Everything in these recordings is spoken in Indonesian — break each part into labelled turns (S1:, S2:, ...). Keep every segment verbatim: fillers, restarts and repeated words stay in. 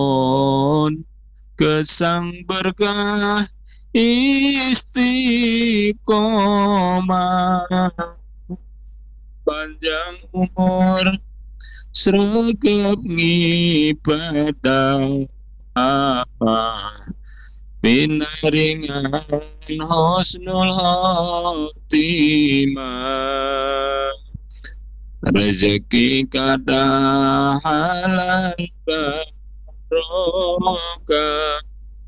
S1: Gesang berkah istiqomah, panjang umur sregep ngibadah, pinaringan husnul khotimah, rezeki kadah halal barokah,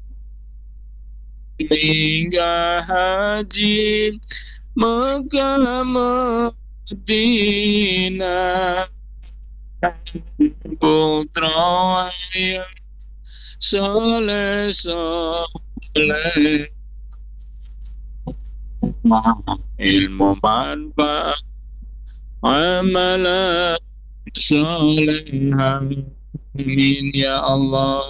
S1: hingga haji Mekah Madinah, putra yang soleh soleh, ilmu manfaat amalan soleh. Amin ya Allah.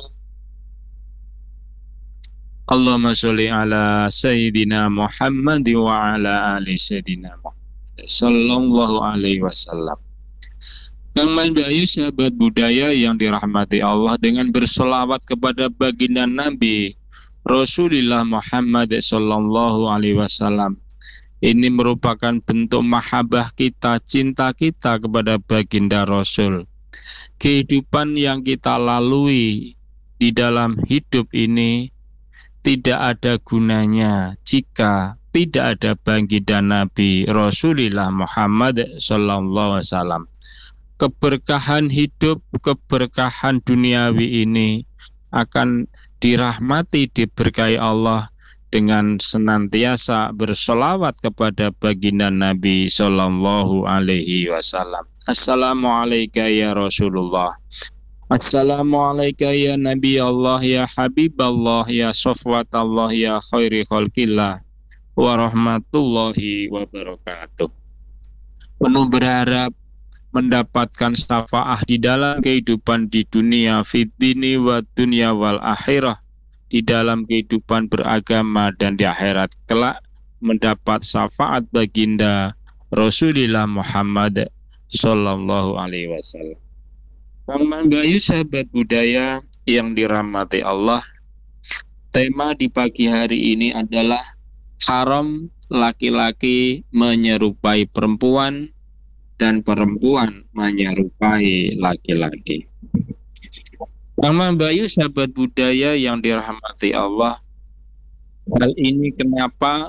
S1: Allahumma sholli ala Sayyidina Muhammad wa ala ali Sayyidina Muhammad sallallahu alaihi wasallam. Kang Manbayu, sahabat budaya yang dirahmati Allah, dengan bersolawat kepada baginda Nabi Rasulullah Muhammad sallallahu alaihi wasallam, ini merupakan bentuk mahabbah kita, cinta kita kepada baginda Rasul. Kehidupan yang kita lalui di dalam hidup ini tidak ada gunanya jika tidak ada baginda Nabi Rasulullah Muhammad sallallahu alaihi wasallam. Keberkahan hidup, keberkahan duniawi ini akan dirahmati, diberkahi Allah dengan senantiasa bersolawat kepada baginda Nabi sallallahu alaihi wasallam. Assalamualaikum ya Rasulullah. Assalamualaikum ya Nabi Allah, ya Habib Allah, ya Sofwat Allah, ya khairi khalqillah, wa rahmatullahi wabarakatuh. Penuh berharap mendapatkan syafaah di dalam kehidupan di dunia, fid dini wa dunya wal akhirah, di dalam kehidupan beragama dan di akhirat kelak, mendapat syafaat baginda Rasulullah Muhammad sallallahu alaihi wasallam. Kang Manbayu, sahabat budaya yang dirahmati Allah, tema di pagi hari ini adalah haram laki-laki menyerupai perempuan dan perempuan menyerupai laki-laki. Kang Manbayu, sahabat budaya yang dirahmati Allah, hal ini kenapa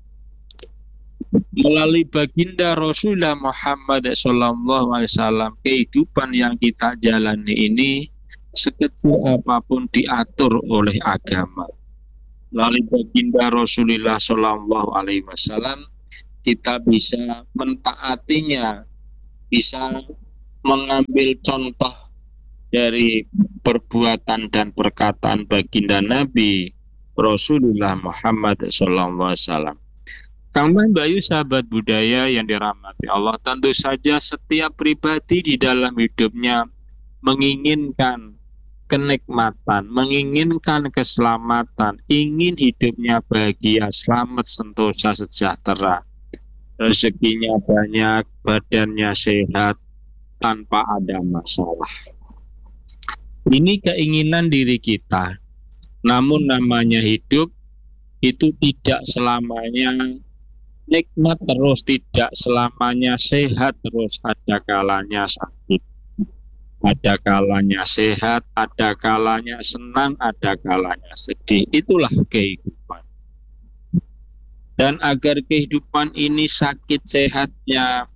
S1: melalui baginda Rasulullah Muhammad sallallahu alaihi wasallam kehidupan yang kita jalani ini sekecil apapun diatur oleh agama. Melalui baginda Rasulullah sallallahu alaihi wasallam kita bisa mentaatinya, bisa mengambil contoh dari perbuatan dan perkataan baginda Nabi Rasulullah Muhammad sallallahu alaihi wasallam. Kang Manbayu, sahabat budaya yang dirahmati Allah, tentu saja setiap pribadi di dalam hidupnya menginginkan kenikmatan, menginginkan keselamatan, ingin hidupnya bahagia, selamat, sentosa, sejahtera, rezekinya banyak, badannya sehat, tanpa ada masalah. Ini keinginan diri kita. Namun namanya hidup itu tidak selamanya nikmat terus, tidak selamanya sehat terus, ada kalanya sakit, ada kalanya sehat, ada kalanya senang, ada kalanya sedih. Itulah kehidupan. Dan agar kehidupan ini sakit sehatnya,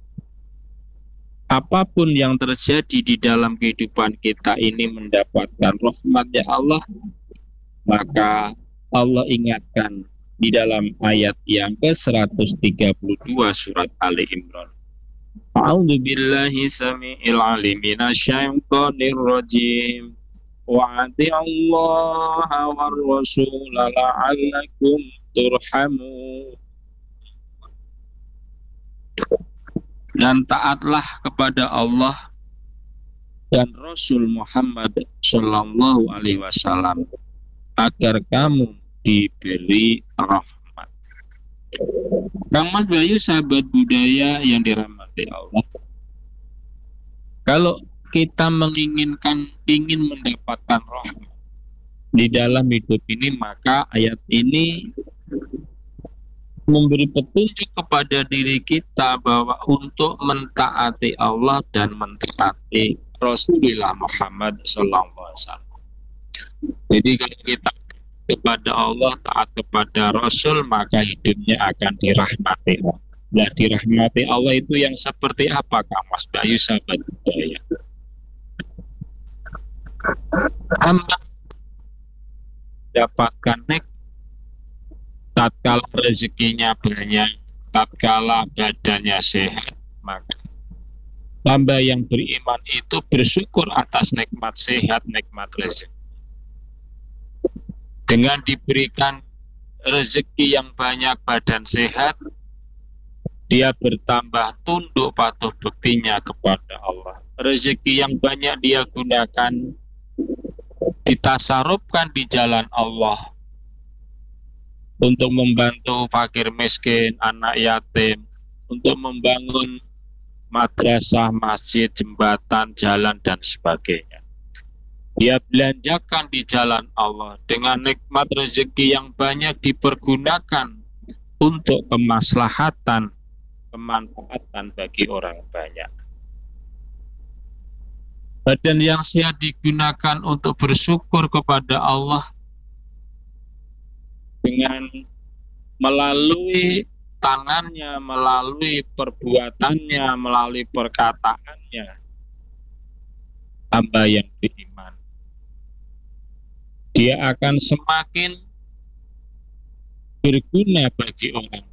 S1: apapun yang terjadi di dalam kehidupan kita ini mendapatkan rahmat-Nya Allah, maka Allah ingatkan di dalam ayat yang ke seratus tiga puluh dua surat Ali Imran. A'udzu billahi samii'il 'aliim minasyaitonir rajiim. Wa ati'ullaha war rasul la'allakum turhamun. Dan taatlah kepada Allah dan Rasul Muhammad sallallahu alaihi wasallam agar kamu diberi rahmat. Kang Manbayu, sahabat budaya yang dirahmati Allah, kalau kita menginginkan ingin mendapatkan rahmat di dalam hidup ini, maka ayat ini memberi petunjuk kepada diri kita bahwa untuk mentaati Allah dan mentaati Rasulullah Muhammad shallallahu alaihi wasallam. Jadi kalau kita kepada Allah, taat kepada Rasul, maka hidupnya akan dirahmati Allah. Nah, dirahmati Allah itu yang seperti apa, Kang Mas Bayu sahabat budaya? Hamba dapatkan nek tatkala rezekinya banyak, tatkala badannya sehat, maka hamba yang beriman itu bersyukur atas nikmat sehat, nikmat rezeki. Dengan diberikan rezeki yang banyak, badan sehat, dia bertambah tunduk patuh buktinya kepada Allah. Rezeki yang banyak dia gunakan, ditasarufkan di jalan Allah untuk membantu fakir miskin, anak yatim, untuk membangun madrasah, masjid, jembatan, jalan, dan sebagainya. Dia belanjakan di jalan Allah dengan nikmat rezeki yang banyak dipergunakan untuk kemaslahatan, kemanfaatan bagi orang banyak. Badan yang sehat digunakan untuk bersyukur kepada Allah dengan melalui tangannya, melalui perbuatannya, melalui perkataannya. Hamba yang beriman, dia akan semakin berguna bagi orang.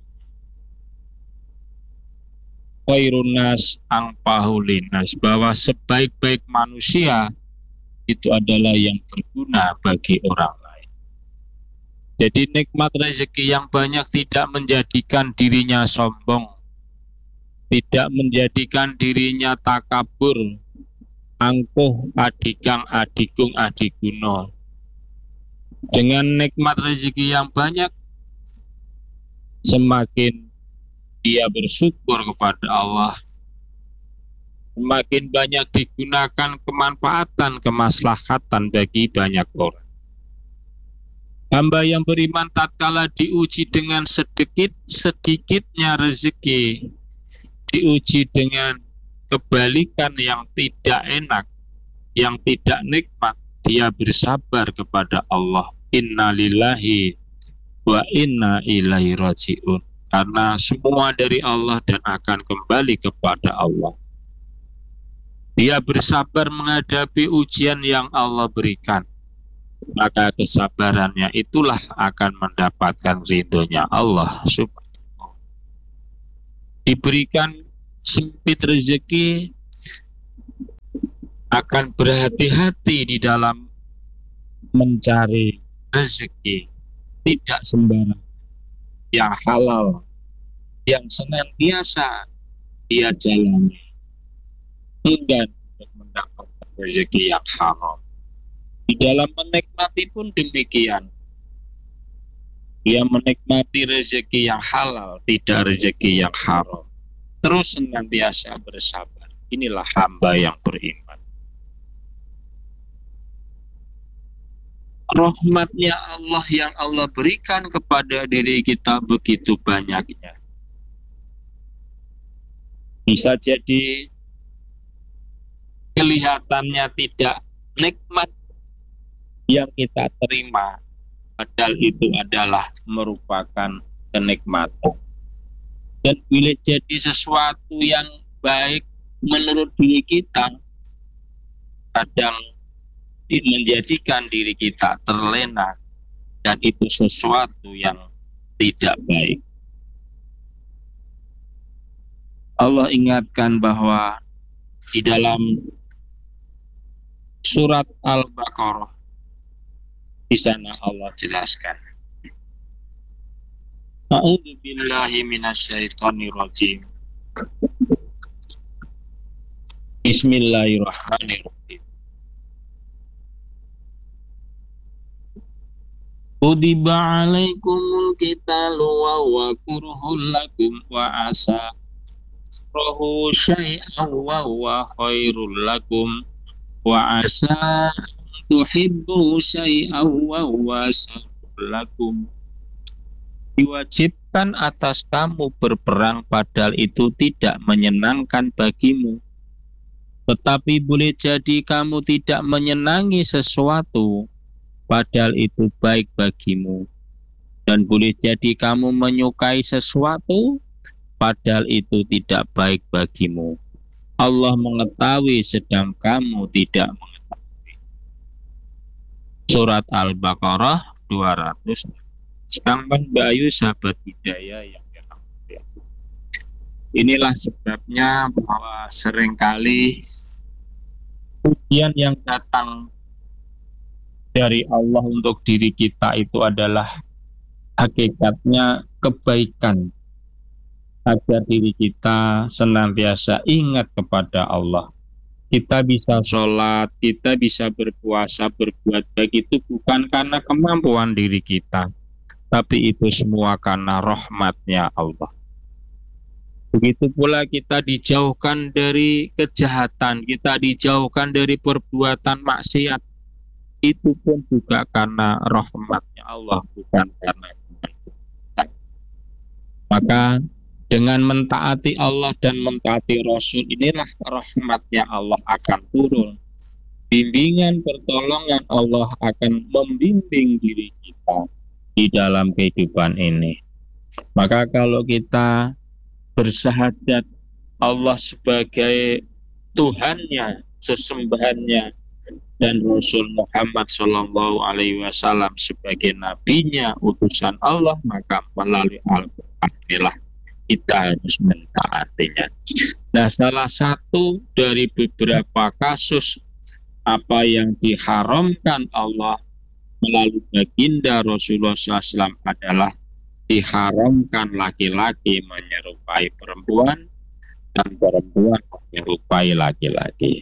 S1: Khairun nas angfahu linnas, bahwa sebaik-baik manusia itu adalah yang berguna bagi orang lain. Jadi nikmat rezeki yang banyak tidak menjadikan dirinya sombong, tidak menjadikan dirinya takabur, angkuh, adigang, adigung, adiguno. Dengan nikmat rezeki yang banyak, semakin dia bersyukur kepada Allah, semakin banyak digunakan kemanfaatan, kemaslahatan bagi banyak orang. Hamba yang beriman tatkala diuji dengan sedikit sedikitnya rezeki, diuji dengan kebalikan yang tidak enak, yang tidak nikmat, dia bersabar kepada Allah. Inna lillahi wa inna ilaihi raji'un. Karena semua dari Allah dan akan kembali kepada Allah. Dia bersabar menghadapi ujian yang Allah berikan. Maka kesabarannya itulah akan mendapatkan ridhonya Allah subhanahu. Diberikan sempit rezeki, akan berhati-hati di dalam mencari rezeki, tidak sembarang, yang halal, yang senantiasa dia jalani, enggan untuk mendapatkan rezeki yang haram. Di dalam menikmati pun demikian, dia menikmati rezeki yang halal, tidak rezeki yang haram, terus senantiasa bersabar. Inilah hamba yang beriman. Rahmatnya Allah yang Allah berikan kepada diri kita begitu banyaknya. Bisa jadi kelihatannya tidak nikmat yang kita terima, padahal itu adalah merupakan kenikmatan. Dan bila jadi sesuatu yang baik menurut diri kita, kadang menjadikan diri kita terlena, dan itu sesuatu yang tidak baik. Allah ingatkan bahwa di dalam surat Al-Baqarah, di sana Allah jelaskan, A'udzu billahi minasyaitonir rajim. Bismillahirrahmanirrahim. Kutiba alaikumul qitalu wa huwa kurhul lakum wa asa takrahu syai'an wa huwa khairul lakum wa asa tuhibbu syai'an wa huwa syarrul lakum. Diwajibkan atas kamu berperang padahal itu tidak menyenangkan bagimu. Tetapi boleh jadi kamu tidak menyenangi sesuatu padahal itu baik bagimu. Dan boleh jadi kamu menyukai sesuatu padahal itu tidak baik bagimu. Allah mengetahui sedang kamu tidak mengetahui. Surat Al-Baqarah dua ratus. Sedangkan Bayu sahabat hidayah yang dirahmati. Inilah sebabnya bahwa seringkali ujian yang datang dari Allah untuk diri kita itu adalah hakikatnya kebaikan, agar diri kita senantiasa ingat kepada Allah. Kita bisa sholat, kita bisa berpuasa, berbuat baik itu bukan karena kemampuan diri kita, tapi itu semua karena rahmatnya Allah. Begitu pula kita dijauhkan dari kejahatan, kita dijauhkan dari perbuatan maksiat, itu pun juga karena rahmatnya Allah, bukan karena kita. Maka dengan mentaati Allah dan mentaati Rasul, inilah rahmatnya Allah akan turun. Bimbingan pertolongan Allah akan membimbing diri kita di dalam kehidupan ini. Maka kalau kita bersyahadat Allah sebagai Tuhannya, sesembahannya, dan Rasul Muhammad Shallallahu Alaihi Wasallam sebagai nabinya, utusan Allah, maka melalui Al-Quran inilah kita harus mentaatinya. Nah, salah satu dari beberapa kasus apa yang diharamkan Allah melalui baginda Rasulullah shallallahu alaihi wasallam adalah diharamkan laki-laki menyerupai perempuan dan perempuan menyerupai laki-laki.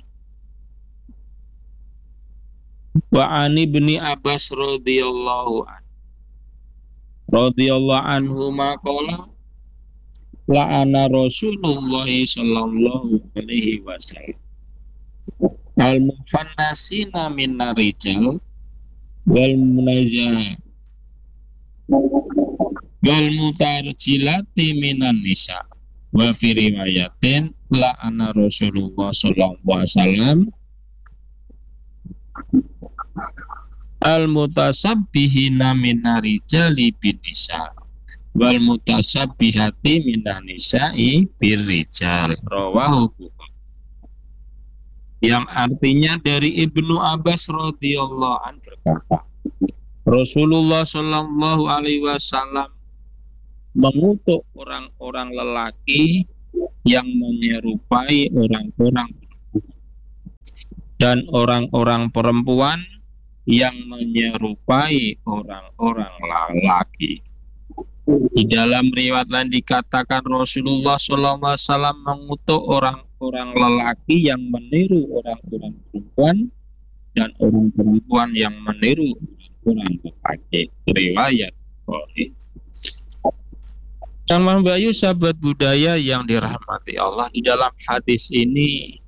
S1: Wa ani bin Abbas radhiyallahu anhu radhiyallahu anhu maqala la'ana Rasulullah sallallahu alaihi wasallam al-muhannasina minar rijal wal munajjah wal mutarjilati minan nisa wa fi riwayatin la'ana Rasulullah sallallahu alaihi wasallam al-mutasabbihina minar rijali bin nisa wal mutasabbihati minan nisa'i bir rijal. Rawahu Bukhari. Yang artinya dari Ibnu Abbas radhiyallahu anhu berkata, Rasulullah shallallahu alaihi wasallam mengutuk orang-orang lelaki yang menyerupai orang-orang perempuan dan orang-orang perempuan yang menyerupai orang-orang lelaki. Di dalam riwayat lain dikatakan Rasulullah shallallahu alaihi wasallam mengutuk orang-orang lelaki yang meniru orang-orang perempuan dan orang perempuan yang meniru orang lelaki. Riwayat Bukhari. Yang membayu sahabat budaya yang dirahmati Allah, di dalam hadis ini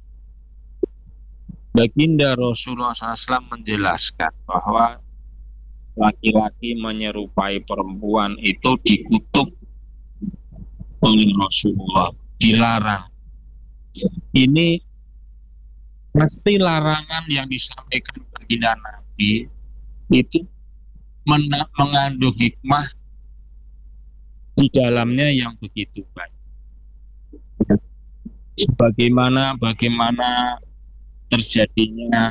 S1: baginda Rasulullah shallallahu alaihi wasallam menjelaskan bahwa laki-laki menyerupai perempuan itu dikutuk oleh Rasulullah, dilarang. Ini pasti larangan yang disampaikan baginda Nabi itu mengandung hikmah di dalamnya yang begitu baik. Bagaimana bagaimana terjadinya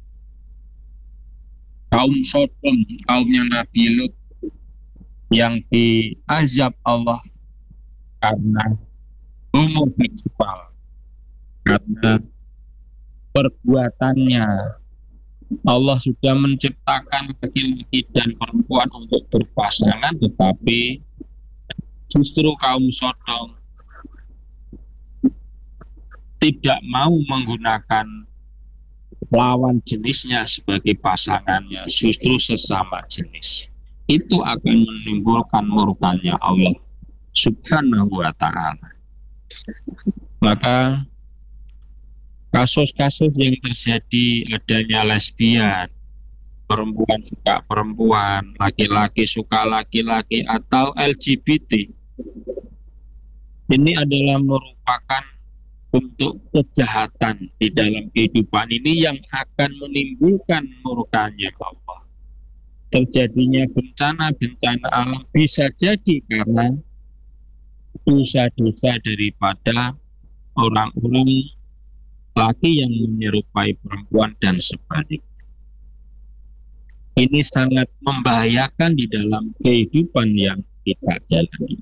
S1: kaum Sodom, kaumnya Nabi Lut yang diazab Allah karena homoseksual, karena perbuatannya. Allah sudah menciptakan laki-laki dan perempuan untuk berpasangan, tetapi justru kaum Sodom tidak mau menggunakan lawan jenisnya sebagai pasangannya, justru sesama jenis. Itu akan menimbulkan murkanya Allah Subhanahu wa ta'ala. Maka kasus-kasus yang terjadi adanya lesbian, perempuan suka perempuan, laki-laki suka laki-laki, atau L G B T, ini adalah merupakan untuk kejahatan di dalam kehidupan ini yang akan menimbulkan murkanya Allah. Terjadinya bencana-bencana alam bisa jadi karena dosa-dosa daripada orang-orang laki yang menyerupai perempuan dan sebaliknya. Ini sangat membahayakan di dalam kehidupan yang kita jalani.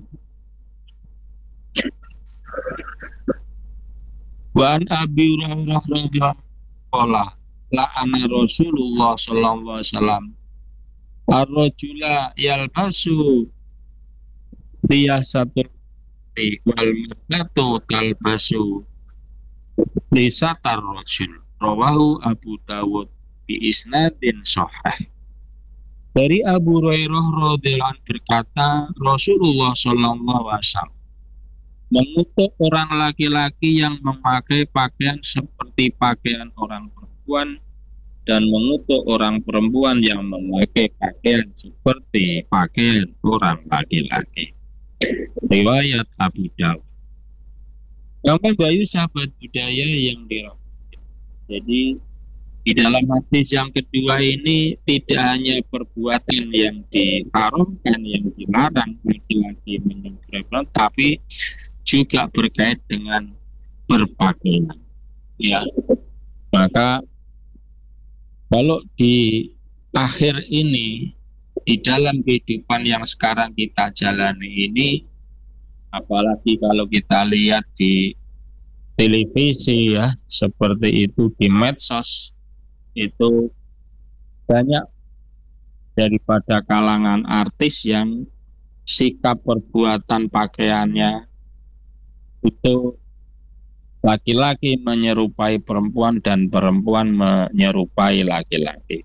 S1: Wa an Abi Hurairah radhiyallahu anhu la'ana Rasulullah sallallahu alaihi wasallam ar-rajula yalbasu riyasatul wal mar'atu talbasu lisatar rajul, rawahu Abu Dawud bi isnadin sahih. Dari Abu Hurairah radhiyallahu anhu berkata, Rasulullah sallallahu alaihi wasallam mengutuk orang laki-laki yang memakai pakaian seperti pakaian orang perempuan dan mengutuk orang perempuan yang memakai pakaian seperti pakaian orang laki-laki. Riwayat Abu Dawud. Bapak Bayu sahabat budaya yang dirahmati. Jadi di dalam hadis yang kedua ini tidak hanya perbuatan yang diharamkan, yang dilarang laki-laki menyentuh, tapi juga berkait dengan berpakaian. Ya, maka kalau di akhir ini, di dalam kehidupan yang sekarang kita jalani ini, apalagi kalau kita lihat di televisi ya, seperti itu di medsos, itu banyak daripada kalangan artis yang sikap perbuatan pakaiannya itu laki-laki menyerupai perempuan dan perempuan menyerupai laki-laki.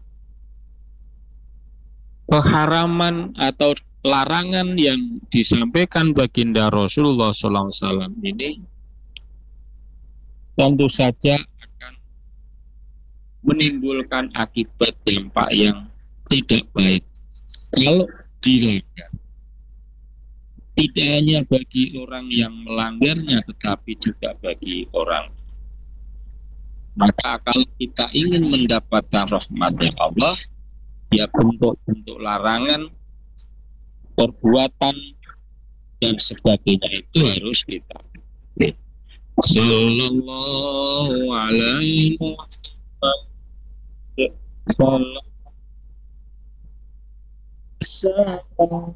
S1: Keharaman atau larangan yang disampaikan baginda Rasulullah shallallahu alaihi wasallam ini tentu saja akan menimbulkan akibat dampak yang tidak baik kalau dilanggar. Tidak hanya bagi orang yang melanggarnya, tetapi juga bagi orang. Maka kalau kita ingin mendapatkan rahmat Allah, ya bentuk-bentuk larangan, perbuatan, dan sebagainya itu harus kita. Sallallahu alaihi wasallam. Sallallahu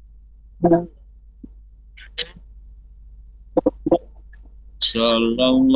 S1: Sallallahu